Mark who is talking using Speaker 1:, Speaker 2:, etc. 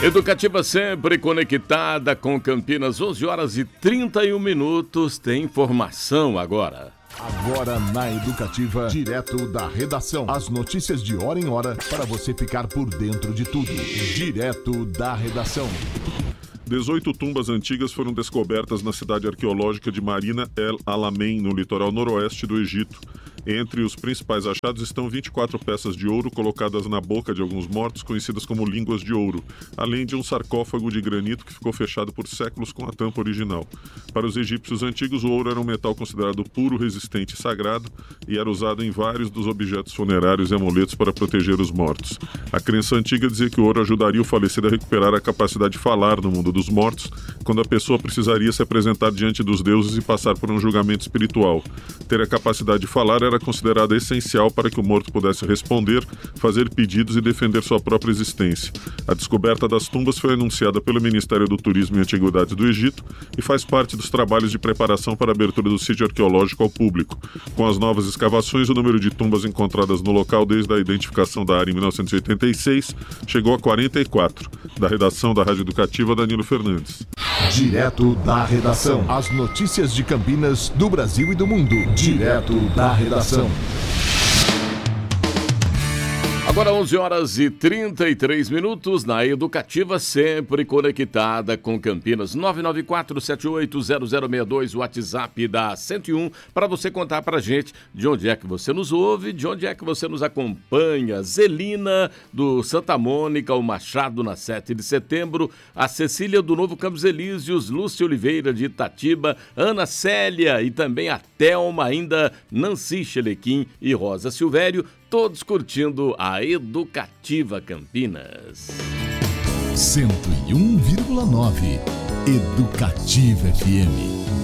Speaker 1: Educativa sempre conectada com Campinas, 11 horas e 31 minutos. Tem informação agora.
Speaker 2: Agora na Educativa, direto da redação. As notícias de hora em hora para você ficar por dentro de tudo. Direto da redação.
Speaker 3: 18 tumbas antigas foram descobertas na cidade arqueológica de Marina El Alamein, no litoral noroeste do Egito. Entre os principais achados estão 24 peças de ouro colocadas na boca de alguns mortos, conhecidas como línguas de ouro, além de um sarcófago de granito que ficou fechado por séculos com a tampa original. Para os egípcios antigos, o ouro era um metal considerado puro, resistente e sagrado e era usado em vários dos objetos funerários e amuletos para proteger os mortos. A crença antiga dizia que o ouro ajudaria o falecido a recuperar a capacidade de falar no mundo dos mortos, quando a pessoa precisaria se apresentar diante dos deuses e passar por um julgamento espiritual. Ter a capacidade de falar era considerada essencial para que o morto pudesse responder, fazer pedidos e defender sua própria existência. A descoberta das tumbas foi anunciada pelo Ministério do Turismo e Antiguidades do Egito e faz parte dos trabalhos de preparação para a abertura do sítio arqueológico ao público. Com as novas escavações, o número de tumbas encontradas no local desde a identificação da área em 1986 chegou a 44. Da redação da Rádio Educativa, Danilo Fernandes.
Speaker 2: Direto da redação. As notícias de Campinas, do Brasil e do mundo. Direto da redação.
Speaker 1: Agora 11 horas e 33 minutos na Educativa, sempre conectada com Campinas. 994-780062, o WhatsApp da 101, para você contar pra gente de onde é que você nos ouve, de onde é que você nos acompanha. Zelina, do Santa Mônica, o Machado, na 7 de setembro, a Cecília, do Novo Campos Elíseos, Lúcia Oliveira, de Itatiba, Ana Célia e também a Thelma, ainda Nancy Chelequim e Rosa Silvério, todos curtindo a Educativa Campinas.
Speaker 2: 101,9 Educativa FM.